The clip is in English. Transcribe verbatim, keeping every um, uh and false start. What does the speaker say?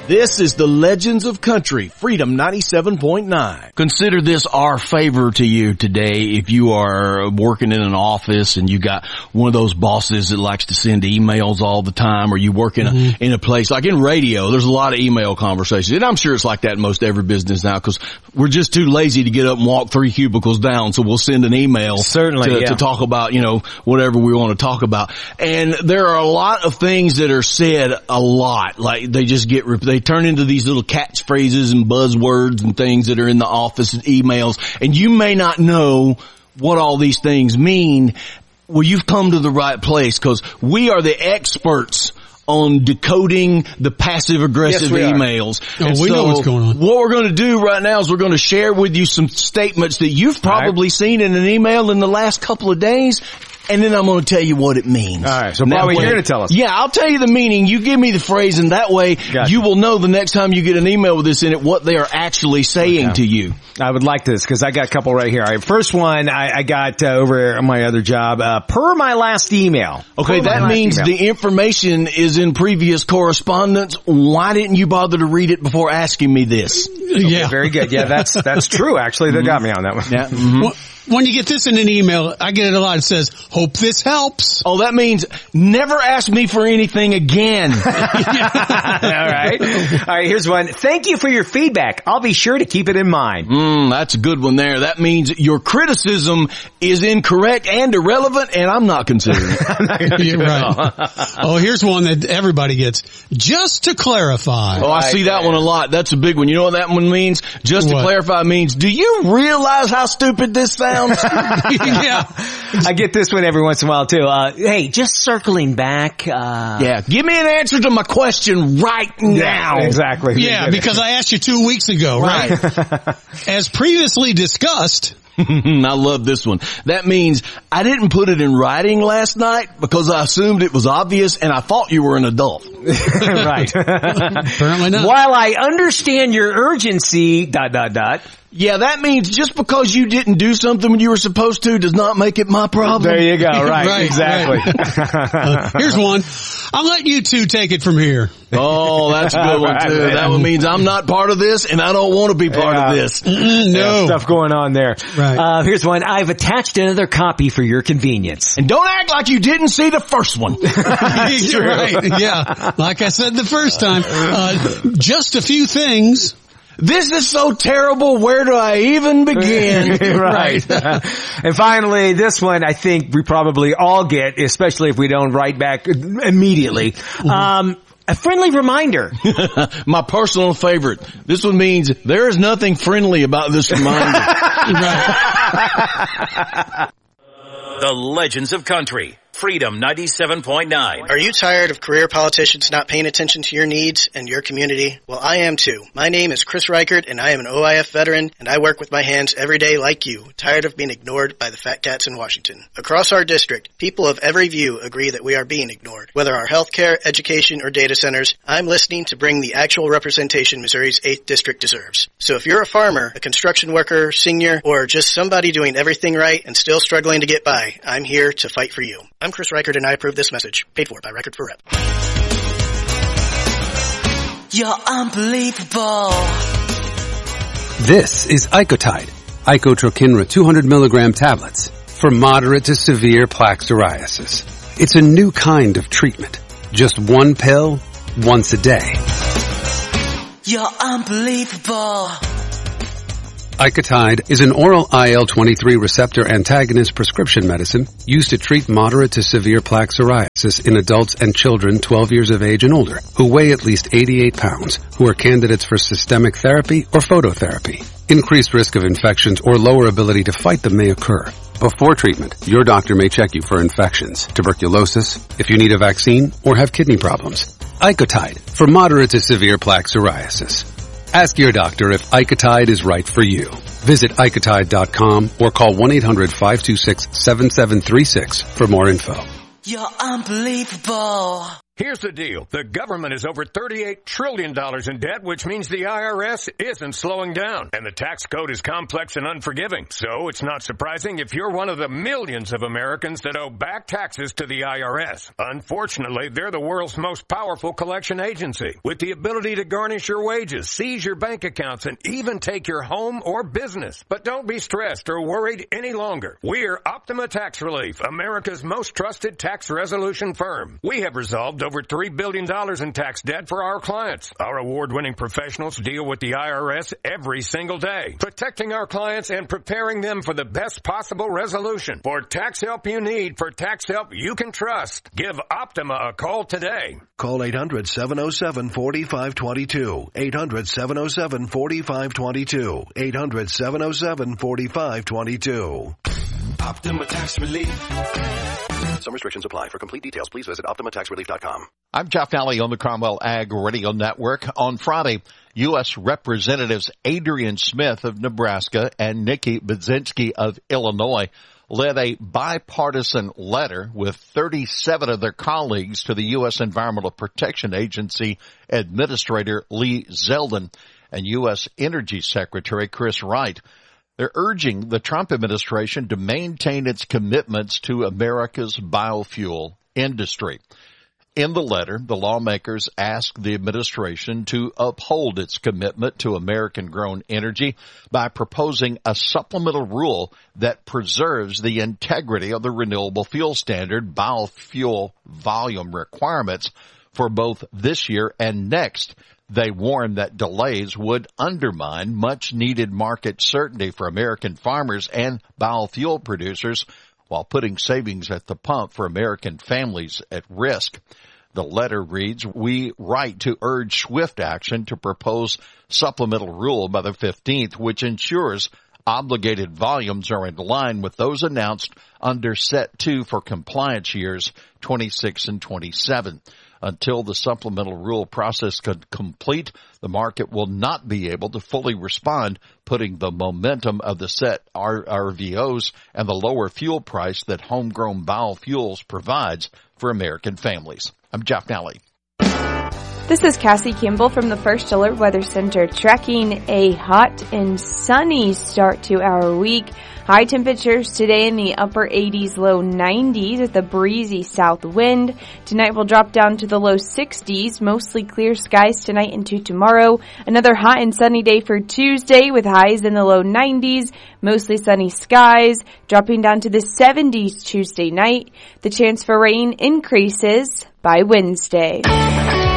This is the Legends of Country, Freedom ninety-seven point nine. Consider this our favor to you today if you are working in an office and you got one of those bosses that likes to send emails all the time, or you work in a, mm-hmm. in a place like in radio, there's a lot of email conversations. And I'm sure it's like that in most every business now because we're just too lazy to get up and walk three cubicles down, so we'll send an email Certainly, to, yeah. to talk about, you know, whatever we want to talk about. And there are a lot of things that are said a lot. Like they just get, they turn into these little catchphrases and buzzwords and things that are in the office and emails, and you may not know what all these things mean. Well, you've come to the right place because we are the experts on decoding the passive-aggressive yes, emails. Oh, and we so know what's going on. What we're going to do right now is we're going to share with you some statements that you've probably right. seen in an email in the last couple of days. And then I'm going to tell you what it means. All right. So, Bobby, you're going to tell us. Yeah, I'll tell you the meaning. You give me the phrase, and that way gotcha. you will know the next time you get an email with this in it what they are actually saying okay. to you. I would like this because I got a couple right here. All right, first one I, I got uh, over on my other job. Uh, per my last email. Okay, per that means email. The information is in previous correspondence. Why didn't you bother to read it before asking me this? Okay, yeah. Very good. Yeah, that's that's true. Actually, they got me on that one. Yeah. Mm-hmm. Well, when you get this in an email, I get it a lot. It says, hope this helps. Oh, that means never ask me for anything again. All right. All right, here's one. Thank you for your feedback. I'll be sure to keep it in mind. Mm, that's a good one there. That means your criticism is incorrect and irrelevant, and I'm not considering it. You're right. Oh, here's one that everybody gets. Just to clarify. Oh, I see that one a lot. That's a big one. You know what that one means? Just to What? clarify means, do you realize how stupid this sounds? Yeah. I get this one every once in a while too. Uh, hey, just circling back. Uh, Yeah, give me an answer to my question right now. Yeah, exactly. Yeah, because I asked you two weeks ago, right? As previously discussed. I love this one. That means I didn't put it in writing last night because I assumed it was obvious and I thought you were an adult. Right. Apparently not. While I understand your urgency, dot, dot, dot. Yeah, that means just because you didn't do something when you were supposed to does not make it my problem. There you go. Right. Right, exactly. right. uh, here's one. I'm letting you two take it from here. Oh, that's a good one too. Right. That one means I'm not part of this and I don't want to be part Yeah. of this. Mm, no. Yeah, stuff going on there. Right. Uh, here's one. I've attached another copy for your convenience. And don't act like you didn't see the first one. You're right. Yeah. Like I said the first time, uh, just a few things. This is so terrible. Where do I even begin? Right. And finally, this one I think we probably all get, especially if we don't write back immediately. Mm-hmm. Um, a friendly reminder. My personal favorite. This one means there is nothing friendly about this reminder. Right. The Legends of Country, Freedom ninety-seven point nine. Are you tired of career politicians not paying attention to your needs and your community? Well, I am too. My name is Chris Reichert, and I am an O I F veteran, and I work with my hands every day like you, tired of being ignored by the fat cats in Washington. Across our district, people of every view agree that we are being ignored. Whether our healthcare, education, or data centers, I'm listening to bring the actual representation Missouri's eighth District deserves. So if you're a farmer, a construction worker, senior, or just somebody doing everything right and still struggling to get by, I'm here to fight for you. I'm Chris Reichert, and I approve this message. Paid for by Record for Rep. You're unbelievable. This is Icotide, Icotrokinra two hundred milligram tablets for moderate to severe plaque psoriasis. It's a new kind of treatment. Just one pill, once a day. You're unbelievable. Icotide is an oral I L twenty-three receptor antagonist prescription medicine used to treat moderate to severe plaque psoriasis in adults and children twelve years of age and older who weigh at least eighty-eight pounds, who are candidates for systemic therapy or phototherapy. Increased risk of infections or lower ability to fight them may occur. Before treatment, your doctor may check you for infections, tuberculosis, if you need a vaccine, or have kidney problems. Icotide for moderate to severe plaque psoriasis. Ask your doctor if Icotide is right for you. Visit Icotide dot com or call one eight hundred five two six seven seven three six for more info. You're unbelievable. Here's the deal. The government is over thirty-eight trillion dollars in debt, which means the I R S isn't slowing down. And the tax code is complex and unforgiving. So it's not surprising if you're one of the millions of Americans that owe back taxes to the I R S. Unfortunately, they're the world's most powerful collection agency, with the ability to garnish your wages, seize your bank accounts, and even take your home or business. But don't be stressed or worried any longer. We're Optima Tax Relief, America's most trusted tax resolution firm. We have resolved over three billion dollars in tax debt for our clients. Our award-winning professionals deal with the I R S every single day, protecting our clients and preparing them for the best possible resolution. For tax help you need, for tax help you can trust, give Optima a call today. Call eight hundred, seven oh seven, four five two two. eight hundred, seven oh seven, four five two two. eight hundred, seven oh seven, four five two two. Optima Tax Relief. Some restrictions apply. For complete details, please visit Optima Tax Relief dot com. I'm Jeff Nally on the Cromwell Ag Radio Network. On Friday, U S Representatives Adrian Smith of Nebraska and Nikki Budzinski of Illinois led a bipartisan letter with thirty-seven of their colleagues to the U S Environmental Protection Agency Administrator Lee Zeldin and U S Energy Secretary Chris Wright. They're urging the Trump administration to maintain its commitments to America's biofuel industry. In the letter, the lawmakers ask the administration to uphold its commitment to American-grown energy by proposing a supplemental rule that preserves the integrity of the renewable fuel standard biofuel volume requirements for both this year and next. They warn that delays would undermine much-needed market certainty for American farmers and biofuel producers while putting savings at the pump for American families at risk. The letter reads, we write to urge swift action to propose supplemental rule by the fifteenth, which ensures obligated volumes are in line with those announced under Set two for compliance years twenty-six and twenty-seven. Until the supplemental rule process could complete, the market will not be able to fully respond, putting the momentum of the set R V Os and the lower fuel price that homegrown biofuels provides for American families. I'm Jeff Nally. This is Cassie Kimball from the First Alert Weather Center, tracking a hot and sunny start to our week. High temperatures today in the upper eighties, low nineties with a breezy south wind. Tonight will drop down to the low sixties, mostly clear skies tonight into tomorrow. Another hot and sunny day for Tuesday with highs in the low nineties, mostly sunny skies, dropping down to the seventies Tuesday night. The chance for rain increases by Wednesday.